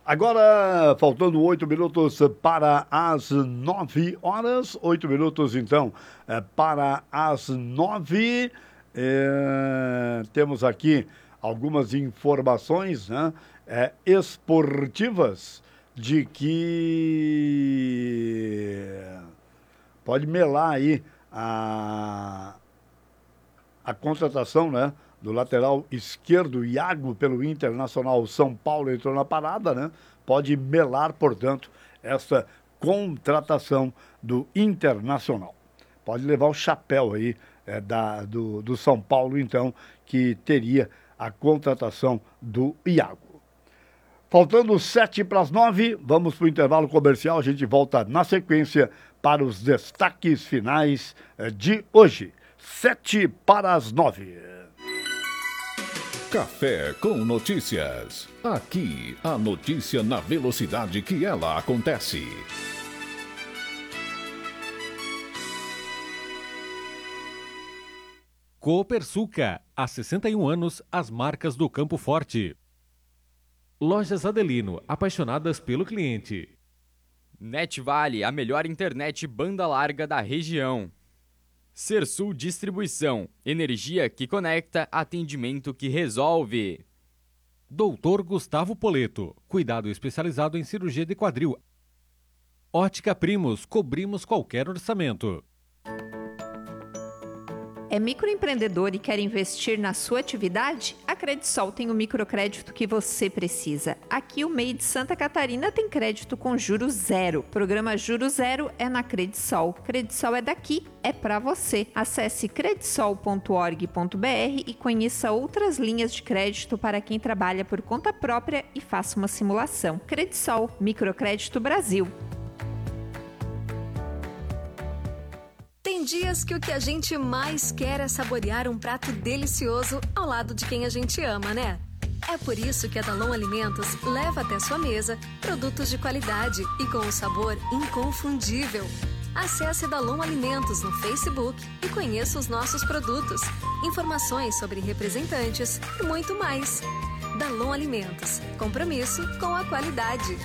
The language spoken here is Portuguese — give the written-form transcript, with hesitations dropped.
Agora, faltando 8 minutos para as 9 horas. 8 minutos, então, para as 9. Temos aqui algumas informações, né, esportivas de que pode melar aí a contratação, né, do lateral esquerdo, Iago, pelo Internacional. São Paulo entrou na parada, né? Pode melar, portanto, essa contratação do Internacional. Pode levar o chapéu aí do São Paulo, então, que teria a contratação do Iago. Faltando 7 para as 9, vamos para o intervalo comercial. A gente volta na sequência para os destaques finais de hoje. 7 para as 9. Café com Notícias. Aqui, a notícia na velocidade que ela acontece. Copersuca, há 61 anos, as marcas do Campo Forte. Lojas Adelino, apaixonadas pelo cliente. NetVale, a melhor internet banda larga da região. Sersul Distribuição, energia que conecta, atendimento que resolve. Doutor Gustavo Poleto, cuidado especializado em cirurgia de quadril. Ótica Primos, cobrimos qualquer orçamento. É microempreendedor e quer investir na sua atividade? A Credisol tem o microcrédito que você precisa. Aqui o MEI de Santa Catarina tem crédito com juros zero. Programa Juros Zero é na Credisol. Credisol é daqui, é para você. Acesse credisol.org.br e conheça outras linhas de crédito para quem trabalha por conta própria e faça uma simulação. Credisol, Microcrédito Brasil. Tem dias que o que a gente mais quer é saborear um prato delicioso ao lado de quem a gente ama, né? É por isso que a Dalon Alimentos leva até sua mesa produtos de qualidade e com um sabor inconfundível. Acesse Dalon Alimentos no Facebook e conheça os nossos produtos, informações sobre representantes e muito mais. Dalon Alimentos, compromisso com a qualidade.